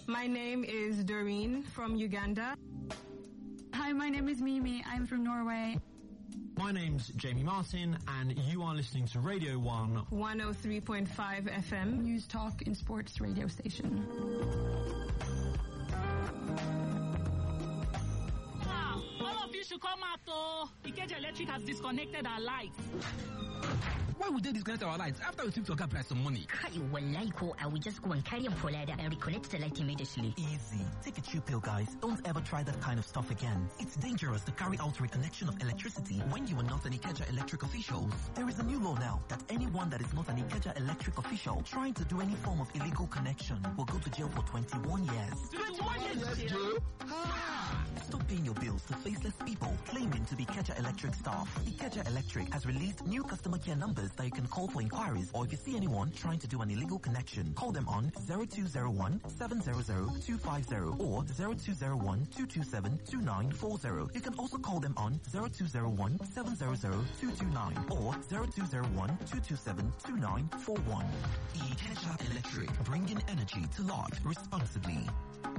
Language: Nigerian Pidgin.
My name is Doreen from Uganda. Hi, my name is Mimi. I'm from Norway. My name's Jamie Martin, and you are listening to Radio 1 103.5 FM. News, talk, and sports radio station. All of you should come out, oh. Ikeja Electric has disconnected our lights. Why would they disconnect our lights after we took to apply some money? I will just go and carry a polada and reconnect the light immediately. Easy. Take a chill pill, guys. Don't ever try that kind of stuff again. It's dangerous to carry out reconnection of electricity when you are not an Ikeja Electric official. There is a new law now that anyone that is not an Ikeja Electric official trying to do any form of illegal connection will go to jail for 21 years. 21 years jail? Stop paying your bills to faceless people claiming to be Ikeja Electric staff. Ikeja Electric has released new customer care numbers that you can call for inquiries, or if you see anyone trying to do an illegal connection, call them on 0201 700 250 or 0201 227 2940. You can also call them on 0201 700 229 or 0201 227 2941. Ikeja Electric, bringing energy to life responsibly.